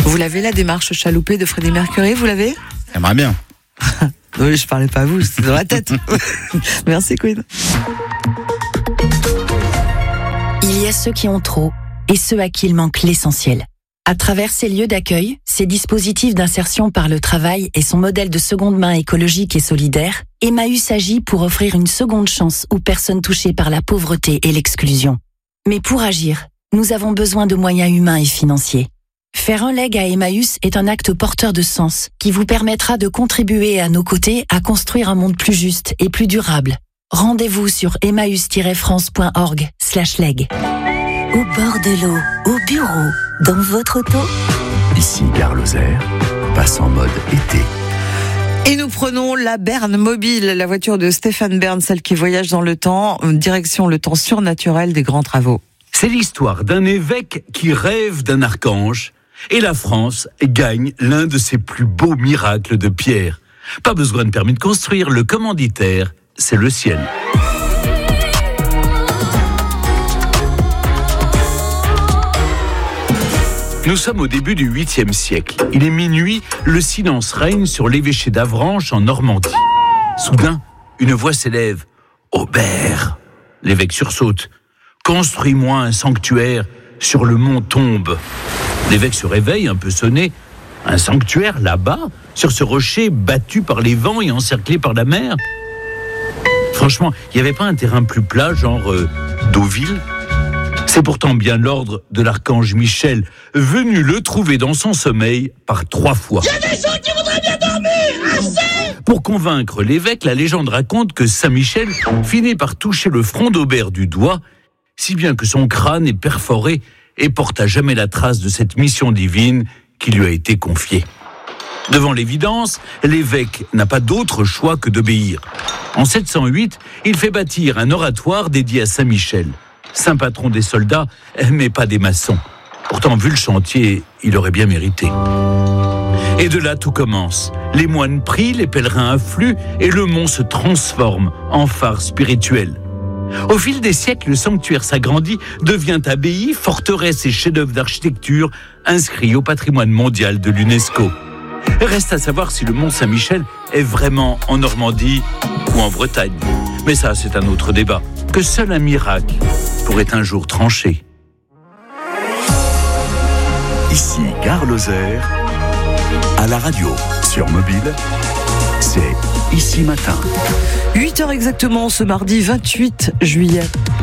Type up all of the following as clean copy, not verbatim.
Vous l'avez, la démarche chaloupée de Freddie Mercury, vous l'avez ? J'aimerais bien. Oui, je parlais pas à vous, c'était dans la tête. Merci Queen. Il y a ceux qui ont trop et ceux à qui il manque l'essentiel. À travers ces lieux d'accueil, ces dispositifs d'insertion par le travail et son modèle de seconde main écologique et solidaire, Emmaüs agit pour offrir une seconde chance aux personnes touchées par la pauvreté et l'exclusion. Mais pour agir, nous avons besoin de moyens humains et financiers. Faire un leg à Emmaüs est un acte porteur de sens qui vous permettra de contribuer à nos côtés à construire un monde plus juste et plus durable. Rendez-vous sur emmaüs-france.org/leg. Au bord de l'eau, au bureau, dans votre auto. Ici, Gare Lozère, passe en mode été. Et nous prenons la Bern Mobile, la voiture de Stéphane Bern, celle qui voyage dans le temps, direction le temps surnaturel des grands travaux. C'est l'histoire d'un évêque qui rêve d'un archange et la France gagne l'un de ses plus beaux miracles de pierre. Pas besoin de permis de construire, le commanditaire, c'est le ciel. Nous sommes au début du 8e siècle. Il est minuit, le silence règne sur l'évêché d'Avranches en Normandie. Soudain, une voix s'élève. « Aubert !» L'évêque sursaute. « Construis-moi un sanctuaire sur le mont Tombe. » L'évêque se réveille, un peu sonné. Un sanctuaire là-bas, sur ce rocher battu par les vents et encerclé par la mer. Franchement, il n'y avait pas un terrain plus plat, genre Deauville ? C'est pourtant bien l'ordre de l'archange Michel, venu le trouver dans son sommeil par 3 fois. Il y a des gens qui voudraient bien dormir, assez ! Pour convaincre l'évêque, la légende raconte que Saint Michel finit par toucher le front d'Aubert du doigt, si bien que son crâne est perforé et porte à jamais la trace de cette mission divine qui lui a été confiée. Devant l'évidence, l'évêque n'a pas d'autre choix que d'obéir. En 708, il fait bâtir un oratoire dédié à Saint Michel. Saint patron des soldats, mais pas des maçons. Pourtant, vu le chantier, il aurait bien mérité. Et de là, tout commence. Les moines prient, les pèlerins affluent, et le mont se transforme en phare spirituel. Au fil des siècles, le sanctuaire s'agrandit, devient abbaye, forteresse et chef-d'œuvre d'architecture, inscrit au patrimoine mondial de l'UNESCO. Reste à savoir si le mont Saint-Michel est vraiment en Normandie ou en Bretagne. Mais ça, c'est un autre débat, que seul un miracle pourrait un jour trancher. Ici, Gare Lozère, à la radio, sur mobile, c'est Ici Matin. 8h exactement, ce mardi 28 juillet.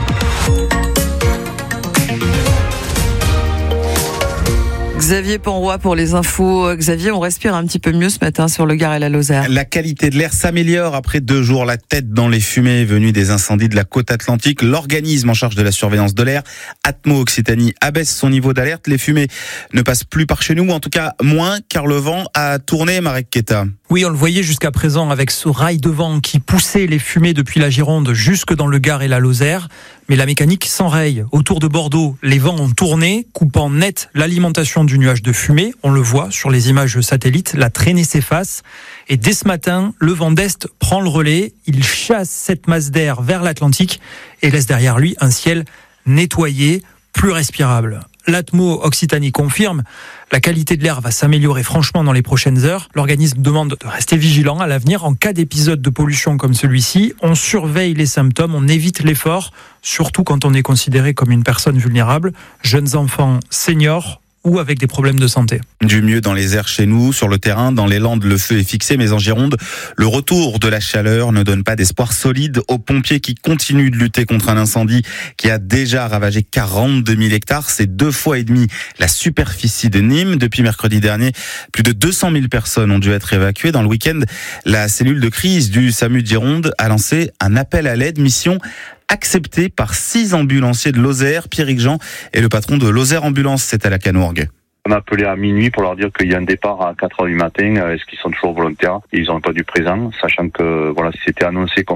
Xavier Penroy pour les infos. Xavier, on respire un petit peu mieux ce matin sur le Gard et la Lozère. La qualité de l'air s'améliore après 2 jours. La tête dans les fumées venues des incendies de la côte atlantique. L'organisme en charge de la surveillance de l'air, Atmo Occitanie, abaisse son niveau d'alerte. Les fumées ne passent plus par chez nous, ou en tout cas moins, car le vent a tourné, Marek Keta. Oui, on le voyait jusqu'à présent avec ce rail de vent qui poussait les fumées depuis la Gironde jusque dans le Gard et la Lozère. Mais la mécanique s'enraye. Autour de Bordeaux, les vents ont tourné, coupant net l'alimentation du nuage de fumée. On le voit sur les images satellites, la traînée s'efface. Et dès ce matin, le vent d'Est prend le relais. Il chasse cette masse d'air vers l'Atlantique et laisse derrière lui un ciel nettoyé, plus respirable. L'Atmo Occitanie confirme, la qualité de l'air va s'améliorer franchement dans les prochaines heures. L'organisme demande de rester vigilant à l'avenir en cas d'épisode de pollution comme celui-ci. On surveille les symptômes, on évite l'effort, surtout quand on est considéré comme une personne vulnérable, jeunes enfants, seniors ou avec des problèmes de santé. Du mieux dans les airs chez nous, sur le terrain, dans les Landes, le feu est fixé, mais en Gironde, le retour de la chaleur ne donne pas d'espoir solide aux pompiers qui continuent de lutter contre un incendie qui a déjà ravagé 42 000 hectares. C'est 2,5 fois la superficie de Nîmes. Depuis mercredi dernier, plus de 200 000 personnes ont dû être évacuées. Dans le week-end, la cellule de crise du SAMU de Gironde a lancé un appel à l'aide, mission accepté par 6 ambulanciers de Lozère. Pierrick Jean est le patron de Lozère Ambulance, c'est à la Canourgue. On a appelé à minuit pour leur dire qu'il y a un départ à 4h du matin. Est-ce qu'ils sont toujours volontaires? Ils n'ont pas du présent, sachant que voilà, si c'était annoncé comme